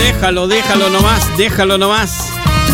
déjalo nomás.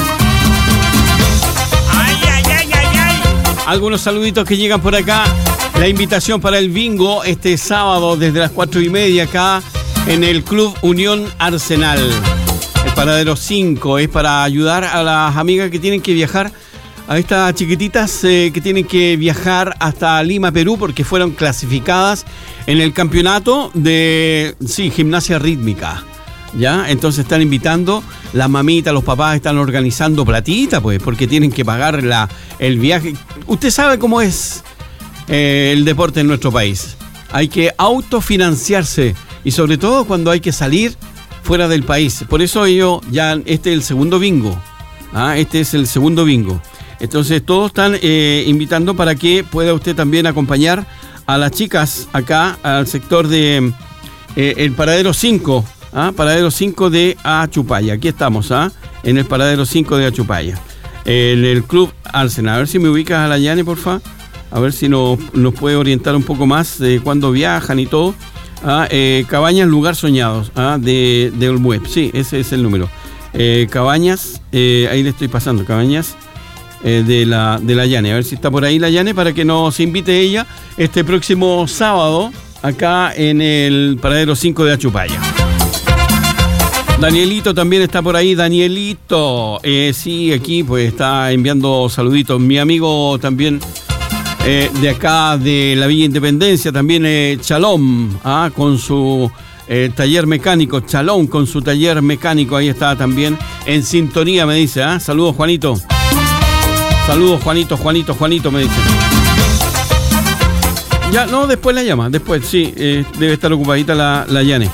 Algunos saluditos que llegan por acá. La invitación para el bingo este sábado desde las 4:30 acá en el Club Unión Arsenal. El paradero 5 es para ayudar a las amigas que tienen que viajar, a estas chiquititas que tienen que viajar hasta Lima, Perú, porque fueron clasificadas en el campeonato de gimnasia rítmica. ¿Ya? Entonces están invitando, las mamitas, los papás están organizando platita, pues, porque tienen que pagar el viaje. Usted sabe cómo es el deporte en nuestro país. Hay que autofinanciarse y sobre todo cuando hay que salir fuera del país. Por eso este es el segundo bingo. Este es el segundo bingo. Entonces todos están invitando para que pueda usted también acompañar a las chicas acá al sector de el paradero 5. Paradero 5 de Achupaya. Aquí estamos, en el paradero 5 de Achupaya. En el Club Arsenal. A ver si me ubicas a la Yane, porfa. A ver si nos puede orientar un poco más de cuándo viajan y todo. Cabañas Lugar Soñados, del web. Sí, ese es el número. Cabañas, ahí le estoy pasando. Cabañas de la Yane. A ver si está por ahí la Yane para que nos invite ella este próximo sábado acá en el paradero 5 de Achupaya. Danielito también está por ahí. Danielito, sí, aquí pues está enviando saluditos. Mi amigo también de acá de la Villa Independencia, también Chalón, con su taller mecánico. Chalón con su taller mecánico, ahí está también en sintonía, me dice. Saludos, Juanito. Saludos, Juanito, me dice. Ya, no, después la llama, después, sí, debe estar ocupadita la Yane.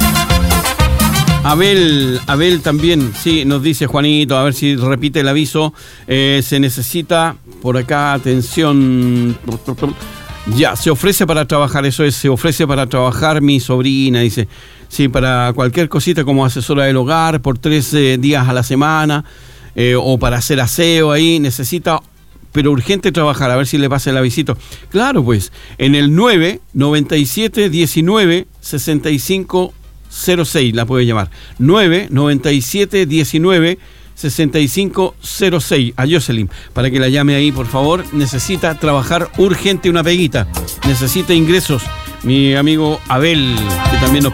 Abel también, sí, nos dice Juanito, a ver si repite el aviso. Se necesita, por acá, atención. Ya, se ofrece para trabajar, eso es, se ofrece para trabajar mi sobrina, dice. Sí, para cualquier cosita como asesora del hogar, por 3 días a la semana, o para hacer aseo ahí, necesita, pero urgente trabajar, a ver si le pasa el avisito. Claro, pues, en el 997196506 la puede llamar. 997196506 a Jocelyn, para que la llame ahí, por favor. Necesita trabajar urgente, una peguita. Necesita ingresos. Mi amigo Abel, que también nos